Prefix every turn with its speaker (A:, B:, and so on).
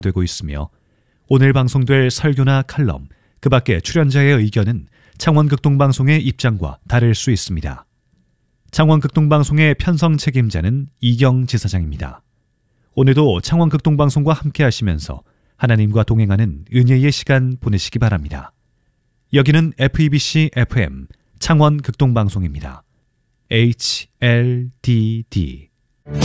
A: 되고 있으며 오늘 방송될 설교나 칼럼, 그 밖에 출연자의 의견은 창원극동방송의 입장과 다를 수 있습니다. 창원극동방송의 편성 책임자는 이경 지사장입니다. 오늘도 창원극동방송과 함께 하시면서 하나님과 동행하는 은혜의 시간 보내시기 바랍니다. 여기는 FEBC FM 창원극동방송입니다. HLDD